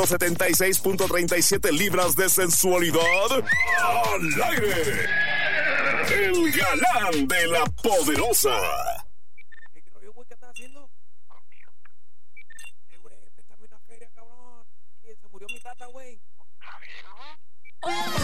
76.37 libras de sensualidad al aire. El galán de la poderosa. ¿Qué estás haciendo? Güey, préstame una feria, cabrón. Se murió mi tata, güey.